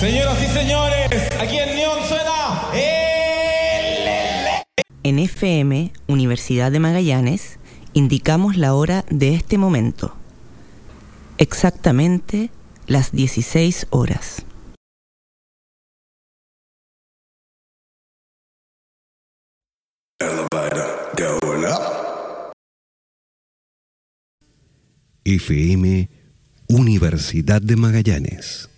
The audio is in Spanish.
Señoras y señores, aquí en Neon suena En FM, Universidad de Magallanes, indicamos la hora de este momento. Exactamente las 16 horas. Elevator going up. FM, Universidad de Magallanes.